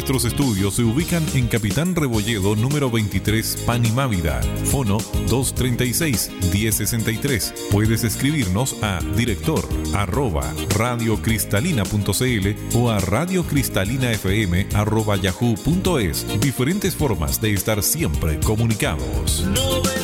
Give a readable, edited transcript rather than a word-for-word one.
Nuestros estudios se ubican en Capitán Rebolledo, número 23, Panimávida. Fono 236-1063. Puedes escribirnos a director@radiocristalina.cl o a radiocristalina.fm@yahoo.es. Diferentes formas de estar siempre comunicados.